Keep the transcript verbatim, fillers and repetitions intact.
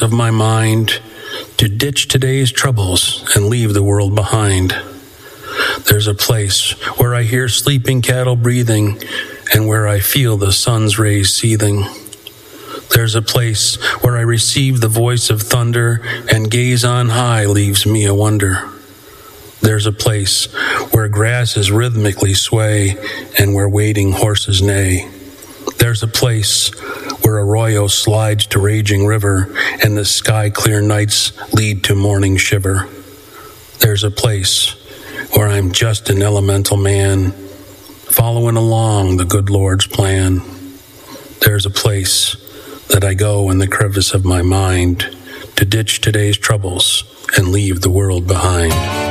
of my mind, to ditch today's troubles and leave the world behind. There's a place where I hear sleeping cattle breathing and where I feel the sun's rays seething. There's a place where I receive the voice of thunder and gaze on high leaves me a wonder. There's a place where grasses rhythmically sway and where waiting horses neigh. There's a place where arroyo slides to raging river and the sky-clear nights lead to morning shiver. There's a place where I'm just an elemental man, following along the good Lord's plan. There's a place that I go in the crevice of my mind to ditch today's troubles and leave the world behind.